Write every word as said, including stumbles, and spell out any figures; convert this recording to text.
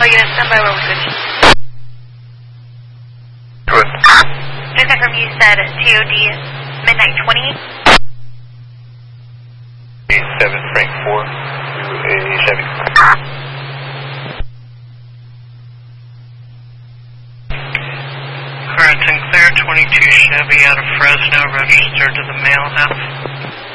unit, stand by while we switch. Good. Just confirm you said T O D midnight twenty. seven Frank four to a Chevy. Current and clear, twenty-two Chevy out of Fresno, registered to the mail house.